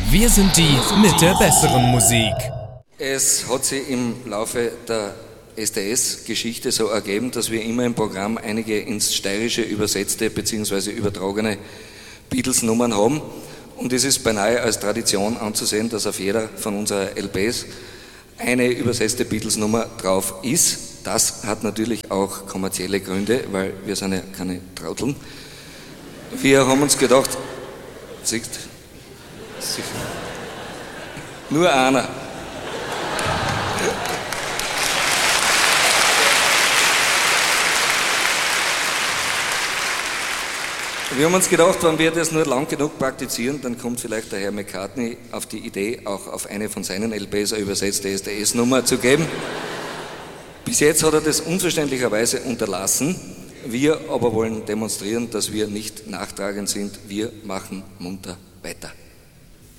Wir sind die mit der besseren Musik. Es hat sich im Laufe der SDS-Geschichte so ergeben, dass wir immer im Programm einige ins Steirische übersetzte bzw. übertragene Beatles-Nummern haben. Und es ist beinahe als Tradition anzusehen, dass auf jeder von unseren LPs eine übersetzte Beatles-Nummer drauf ist. Das hat natürlich auch kommerzielle Gründe, weil wir sind ja keine Trauteln. Wir haben uns gedacht, nur einer. Wir haben uns gedacht, wenn wir das nur lang genug praktizieren, dann kommt vielleicht der Herr McCartney auf die Idee, auch auf eine von seinen LPs eine übersetzte SDS-Nummer zu geben. Bis jetzt hat er das unverständlicherweise unterlassen. Wir aber wollen demonstrieren, dass wir nicht nachtragend sind. Wir machen munter weiter.